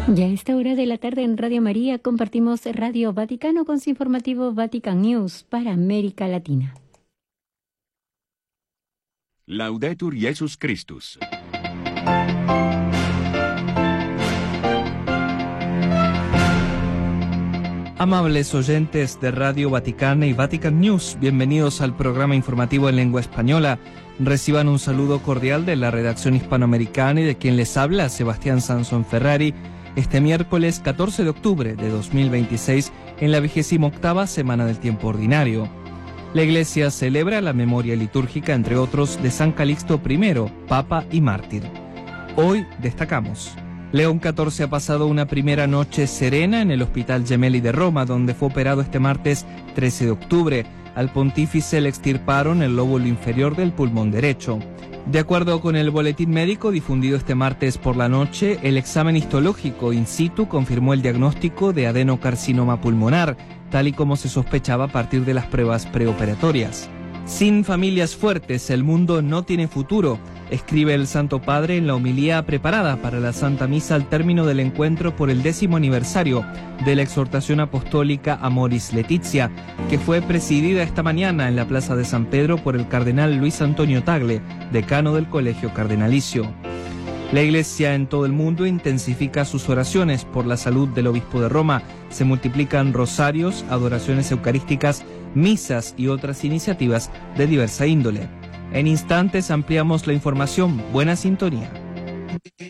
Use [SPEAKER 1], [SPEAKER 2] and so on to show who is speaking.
[SPEAKER 1] Ya a esta hora de la tarde en Radio María compartimos Radio Vaticano con su informativo Vatican News para América Latina.
[SPEAKER 2] Laudetur Jesus Christus.
[SPEAKER 3] Amables oyentes de Radio Vaticana y Vatican News, bienvenidos al programa informativo en lengua española. Reciban un saludo cordial de la redacción hispanoamericana y de quien les habla, Sebastián Sansón Ferrari, este miércoles 14 de octubre de 2026, en la 28ª semana del tiempo ordinario. La Iglesia celebra la memoria litúrgica, entre otros, de San Calixto I, Papa y Mártir. Hoy destacamos: León XIV ha pasado una primera noche serena en el Hospital Gemelli de Roma, donde fue operado este martes 13 de octubre. Al pontífice le extirparon el lóbulo inferior del pulmón derecho. De acuerdo con el boletín médico difundido este martes por la noche, el examen histológico in situ confirmó el diagnóstico de adenocarcinoma pulmonar, tal y como se sospechaba a partir de las pruebas preoperatorias. Sin familias fuertes, el mundo no tiene futuro, escribe el Santo Padre en la homilía preparada para la Santa Misa al término del encuentro por el 10º aniversario de la exhortación apostólica Amoris Laetitia, que fue presidida esta mañana en la Plaza de San Pedro por el cardenal Luis Antonio Tagle, decano del Colegio Cardenalicio. La Iglesia en todo el mundo intensifica sus oraciones por la salud del obispo de Roma. Se multiplican rosarios, adoraciones eucarísticas, misas y otras iniciativas de diversa índole. En instantes ampliamos la información. Buena sintonía.